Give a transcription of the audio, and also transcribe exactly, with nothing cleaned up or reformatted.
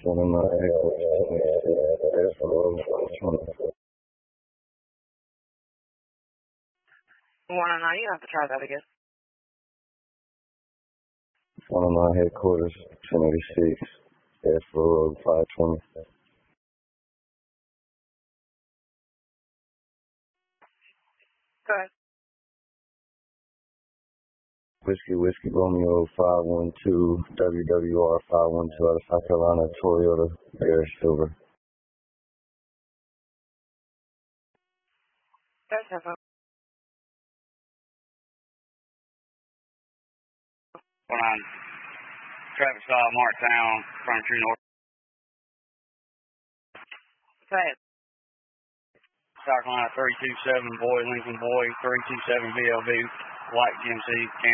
One of my One oh nine, you have to try that again. one of my headquarters, ten eighty-six, Airfield Road, five twenty. Go ahead. Whiskey, Whiskey, Romeo, five one two, W W R five one two out of South Carolina, Toyota, Air Silver. That's have fun. One on traffic stop, Marktown, front of True North. Go ahead. South Carolina three two seven, Boy, Lincoln Boy, three two seven V L V, White G M C, Kansas.